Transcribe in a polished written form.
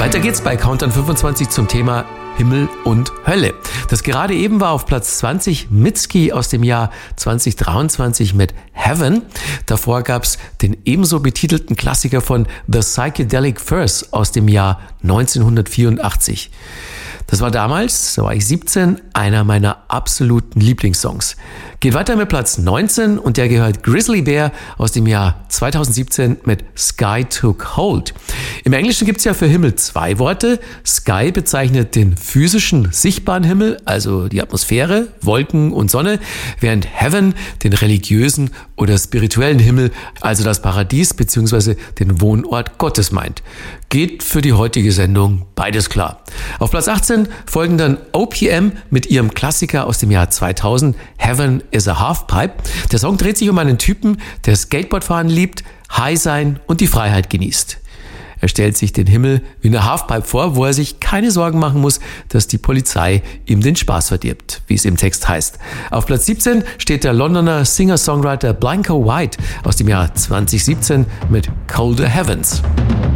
Weiter geht's bei Countdown 25 zum Thema Himmel und Hölle. Das gerade eben war auf Platz 20 Mitski aus dem Jahr 2023 mit Heaven. Davor gab's den ebenso betitelten Klassiker von The Psychedelic Furs aus dem Jahr 1984. Das war damals, da war ich 17, einer meiner absoluten Lieblingssongs. Geht weiter mit Platz 19 und der gehört Grizzly Bear aus dem Jahr 2017 mit Sky Took Hold. Im Englischen gibt's ja für Himmel zwei Worte. Sky bezeichnet den physischen, sichtbaren Himmel, also die Atmosphäre, Wolken und Sonne, während Heaven den religiösen oder spirituellen Himmel, also das Paradies bzw. den Wohnort Gottes meint. Geht für die heutige Sendung beides klar. Auf Platz 18 folgen dann OPM mit ihrem Klassiker aus dem Jahr 2000, Heaven is a Halfpipe. Der Song dreht sich um einen Typen, der Skateboardfahren liebt, High sein und die Freiheit genießt. Er stellt sich den Himmel wie eine Halfpipe vor, wo er sich keine Sorgen machen muss, dass die Polizei ihm den Spaß verdirbt, wie es im Text heißt. Auf Platz 17 steht der Londoner Singer-Songwriter Blanco White aus dem Jahr 2017 mit Colder Heavens.